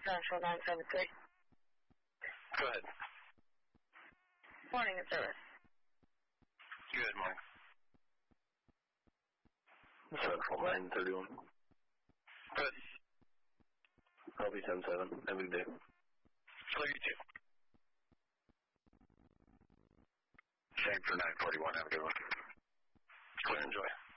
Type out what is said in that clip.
Central 973. Go ahead. Morning in service. Good morning. Central 931. Good. Copy 10-7. Have a good day. So you too. Same for 941. Have a good one. Go and enjoy.